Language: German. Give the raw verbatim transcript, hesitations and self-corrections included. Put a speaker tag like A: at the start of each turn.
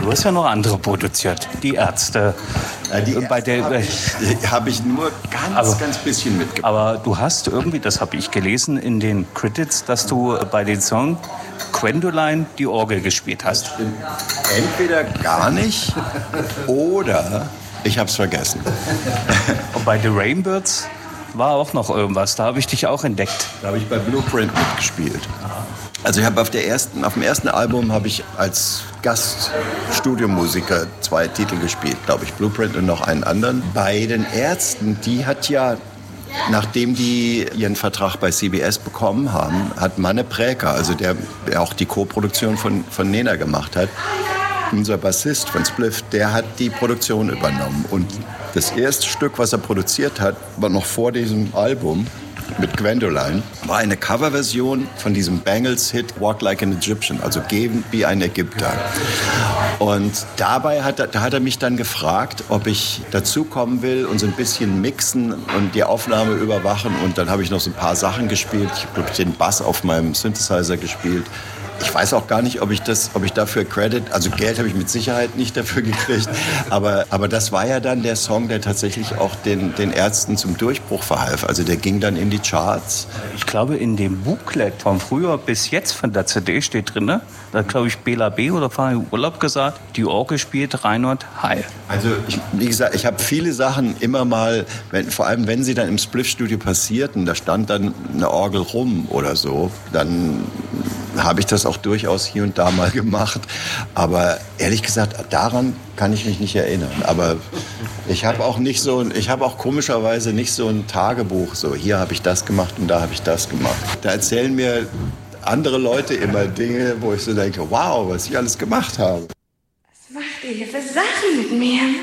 A: du hast ja noch andere produziert. Die Ärzte.
B: Ja, die
A: bei der
B: habe ich, hab ich nur ganz,
A: aber,
B: ganz bisschen mitgebracht.
A: Aber du hast irgendwie, das habe ich gelesen in den Credits, dass du bei den Song Gwendoline die Orgel gespielt hast.
B: Entweder gar nicht oder ich habe es vergessen.
A: Und bei The Rainbirds war auch noch irgendwas, da habe ich dich auch entdeckt.
B: Da habe ich bei Blueprint mitgespielt. Also ich habe auf, der ersten, auf dem ersten Album habe ich als Gaststudiomusiker zwei Titel gespielt, glaube ich, Blueprint und noch einen anderen. Bei den Ärzten, die hat ja, nachdem die ihren Vertrag bei C B S bekommen haben, hat Manne Präker, also der, der auch die Co-Produktion von, von Nena gemacht hat, unser Bassist von Spliff, der hat die Produktion übernommen. Und das erste Stück, was er produziert hat, war noch vor diesem Album mit Gwendoline, war eine Coverversion von diesem Bangles-Hit Walk Like an Egyptian, also Geh wie ein Ägypter. Und dabei hat er, da hat er mich dann gefragt, ob ich dazukommen will und so ein bisschen mixen und die Aufnahme überwachen. Und dann habe ich noch so ein paar Sachen gespielt. Ich habe, glaube ich, den Bass auf meinem Synthesizer gespielt. Ich weiß auch gar nicht, ob ich, das, ob ich dafür Credit, also Geld habe ich mit Sicherheit nicht dafür gekriegt, aber, aber das war ja dann der Song, der tatsächlich auch den, den Ärzten zum Durchbruch verhalf. Also der ging dann in die Charts.
A: Ich glaube, in dem Booklet von früher bis jetzt von der C D steht drin, da hat, glaube ich, Bela B. oder Fahr in Urlaub gesagt, die Orgel spielt Reinhard Heil.
B: Also ich, wie gesagt, ich habe viele Sachen immer mal, wenn, vor allem wenn sie dann im Spliff-Studio passierten, da stand dann eine Orgel rum oder so, dann habe ich das auch durchaus hier und da mal gemacht. Aber ehrlich gesagt, daran kann ich mich nicht erinnern. Aber ich habe auch nicht so, ich habe auch komischerweise nicht so ein Tagebuch, so hier habe ich das gemacht und da habe ich das gemacht. Da erzählen mir andere Leute immer Dinge, wo ich so denke, wow, was ich alles gemacht habe.
C: Was macht ihr hier für Sachen mit mir?